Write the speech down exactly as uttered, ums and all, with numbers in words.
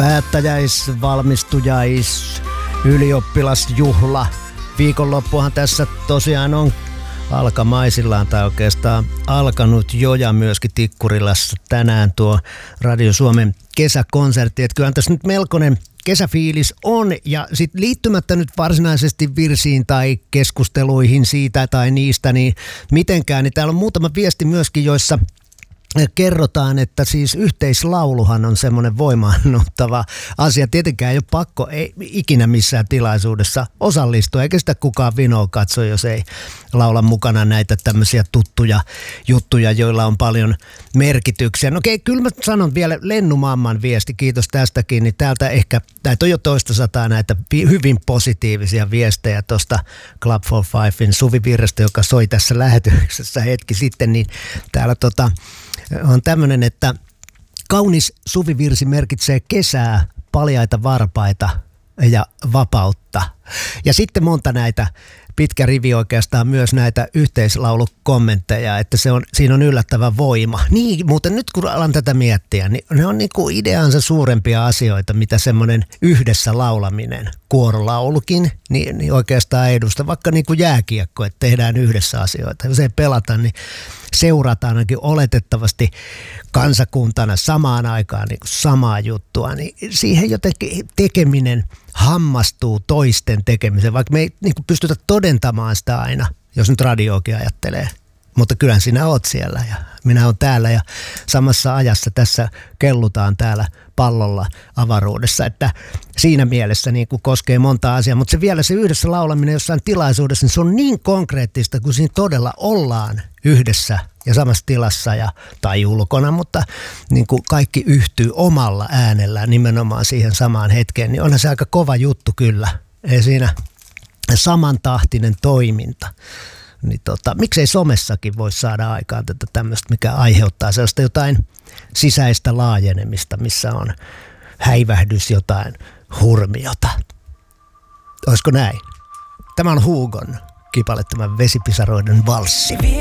päättäjäis, valmistujais, ylioppilasjuhla. Viikonloppuhan tässä tosiaan on alkamaisillaan tai oikeastaan alkanut jo ja myöskin Tikkurilassa tänään tuo Radio Suomen kesäkonsertti. Että kyllähän tässä nyt melkoinen kesäfiilis on ja sitten liittymättä nyt varsinaisesti virsiin tai keskusteluihin siitä tai niistä niin mitenkään, niin täällä on muutama viesti myöskin, joissa kerrotaan, että siis yhteislauluhan on semmoinen voimaannuttava asia. Tietenkään ei ole pakko ei ikinä missään tilaisuudessa osallistua, eikä sitä kukaan vinoa katso, jos ei laula mukana näitä tämmöisiä tuttuja juttuja, joilla on paljon merkityksiä. No okei, kyllä mä sanon vielä Lennu Mamman viesti, kiitos tästäkin, niin täältä ehkä, näitä on jo toista sataa näitä hyvin positiivisia viestejä tuosta Club for Fivein Suvi Virrestä, joka soi tässä lähetyksessä hetki sitten, niin täällä tota on tämmöinen, että kaunis suvivirsi merkitsee kesää, paljaita varpaita ja vapautta. Ja sitten monta näitä, pitkä rivi oikeastaan myös näitä yhteislaulukommentteja, että se on, siinä on yllättävä voima. Niin, muuten nyt kun alan tätä miettiä, niin ne on niin kuin ideansa suurempia asioita, mitä semmoinen yhdessä laulaminen, kuorolaulukin, niin, niin oikeastaan edusta. Vaikka niin kuin jääkiekko, että tehdään yhdessä asioita. Jos ei pelata, niin seurataan ainakin oletettavasti kansakuntana samaan aikaan niin kuin samaa juttua, niin siihen jotenkin tekeminen hammastuu toisten tekemiseen, vaikka me ei niin kuin pystytä todentamaan sitä aina, jos nyt radioakin ajattelee. Mutta kyllähän sinä oot siellä ja minä oon täällä ja samassa ajassa tässä kellutaan täällä pallolla avaruudessa, että siinä mielessä niin kuin koskee monta asiaa, mutta se vielä se yhdessä laulaminen jossain tilaisuudessa, niin se on niin konkreettista, kun siinä todella ollaan yhdessä ja samassa tilassa ja, tai ulkona, mutta niin kuin kaikki yhtyy omalla äänellään nimenomaan siihen samaan hetkeen, niin onhan se aika kova juttu kyllä. Ei siinä samantahtinen toiminta. Niin tota, miksei somessakin voi saada aikaan tätä tämmöistä, mikä aiheuttaa sellaista jotain sisäistä laajenemista, missä on häivähdys jotain hurmiota. Olisiko näin? Tämä on Hugon kipale, tämä Vesipisaroiden valssi.